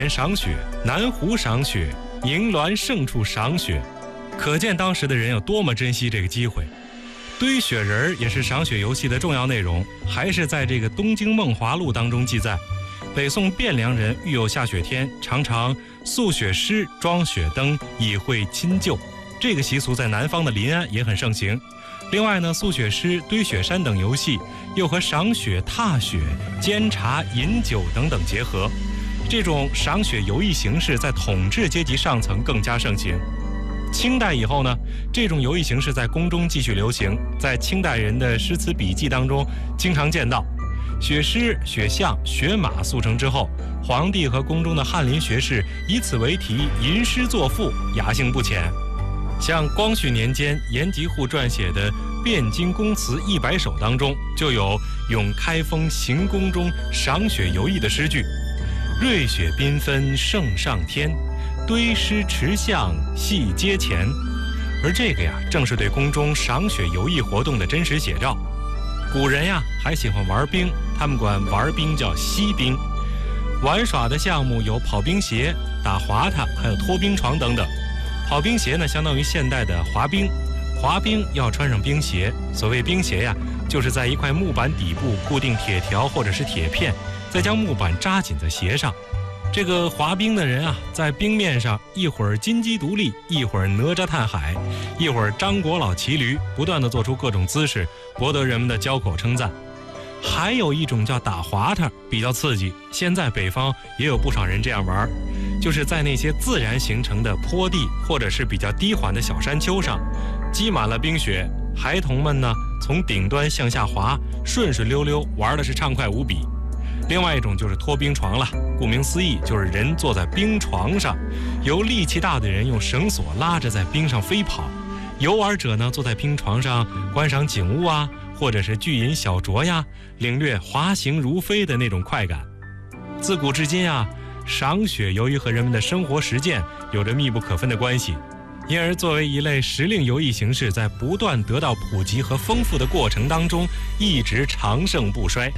赏雪，南湖赏雪，银峦胜处赏雪，可见当时的人有多么珍惜这个机会。堆雪人也是赏雪游戏的重要内容，还是在这个《东京梦华录》当中记载。北宋汴梁人遇有下雪天，常常塑雪狮、装雪灯，以会亲旧。这个习俗在南方的临安也很盛行。另外呢，塑雪狮、堆雪山等游戏又和赏雪、踏雪、煎茶、饮酒等等结合。这种赏雪游艺形式在统治阶级上层更加盛行。清代以后呢，这种游艺形式在宫中继续流行，在清代人的诗词笔记当中经常见到。雪狮、雪象、雪马速成之后，皇帝和宫中的翰林学士以此为题吟诗作赋，雅兴不浅。像光绪年间严吉户撰写的《汴京宫词100首》当中，就有咏开封行宫中赏雪游艺的诗句：瑞雪缤纷胜上天，堆狮持象戏阶前。而这个呀，正是对宫中赏雪游艺活动的真实写照。古人呀，还喜欢玩冰，他们管玩冰叫嬉冰。玩耍的项目有跑冰鞋、打滑踏，还有拖冰床等等。跑冰鞋呢，相当于现代的滑冰。滑冰要穿上冰鞋，所谓冰鞋呀，就是在一块木板底部固定铁条或者是铁片，再将木板扎紧在鞋上。这个滑冰的人啊，在冰面上一会儿金鸡独立，一会儿哪吒探海，一会儿张果老骑驴，不断地做出各种姿势，博得人们的交口称赞。还有一种叫打滑踏，比较刺激，现在北方也有不少人这样玩，就是在那些自然形成的坡地或者是比较低缓的小山丘上，积满了冰雪，孩童们呢从顶端向下滑，顺顺溜溜，玩的是畅快无比。另外一种就是拖冰床了，顾名思义，就是人坐在冰床上，由力气大的人用绳索拉着在冰上飞跑，游玩者呢坐在冰床上观赏景物啊，或者是巨饮小酌呀，领略滑行如飞的那种快感。自古至今啊，赏雪由于和人们的生活实践有着密不可分的关系，因而作为一类时令游艺形式，在不断得到普及和丰富的过程当中，一直长盛不衰。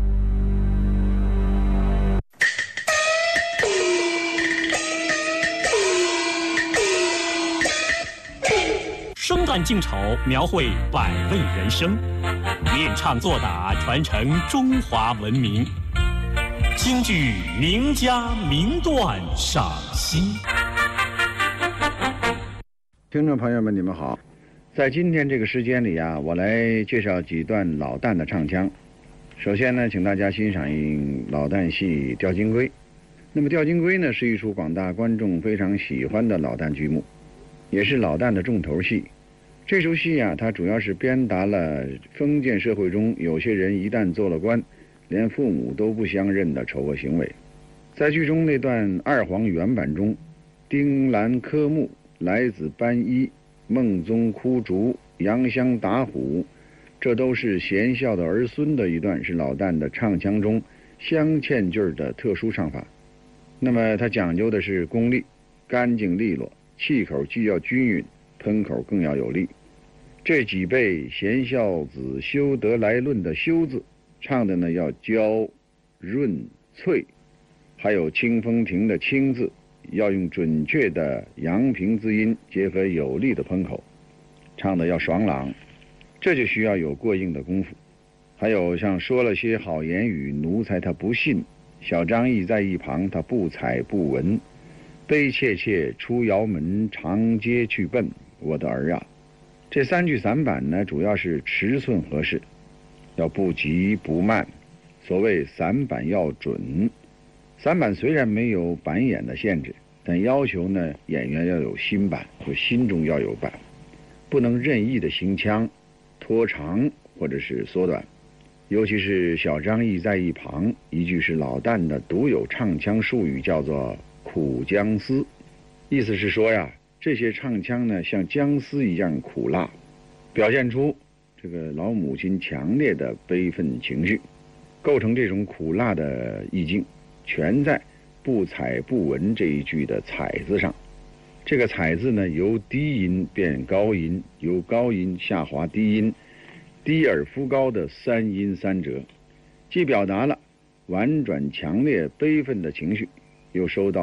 生旦净丑，描绘百味人生；练唱作打，传承中华文明。京剧名家名段赏析。 听众朋友们，你们好。在今天这个时间里啊，我来介绍几段老旦的唱腔。首先呢，请大家欣赏老旦戏《吊金龟》。那么《吊金龟》呢，是一出广大观众非常喜欢的老旦剧目，也是老旦的重头戏。这出戏啊，它主要是鞭打了封建社会中有些人一旦做了官，连父母都不相认的丑恶行为。在剧中那段二黄原版中，丁兰科目、来子班衣、孟宗哭竹、杨香打虎，这都是贤孝的儿孙的一段，是老旦的唱腔中镶嵌句的特殊唱法。那么它讲究的是功力，干净利落，气口既要均匀，喷口更要有力。这几辈贤孝子修得来论的修字，唱的呢要娇润脆，还有清风亭的清字，要用准确的阳平字音结合有力的喷口，唱的要爽朗，这就需要有过硬的功夫。还有像说了些好言语，奴才他不信，小张毅在一旁他不睬不闻，悲切切出窑门，长街去奔我的儿啊。这三句散板呢，主要是尺寸合适，要不急不慢。所谓散板要准，散板虽然没有板眼的限制，但要求呢演员要有心板，就心中要有板，不能任意的行腔、拖长或者是缩短。尤其是小张毅在一旁，一句是老旦的独有唱腔术语，叫做苦姜丝，意思是说呀，这些唱腔呢像姜丝一样苦辣，表现出这个老母亲强烈的悲愤情绪，构成这种苦辣的意境，全在不睬不闻这一句的采字上。这个采字呢，由低音变高音，由高音下滑低音，低而复高的三音三折，既表达了婉转强烈悲愤的情绪，又收到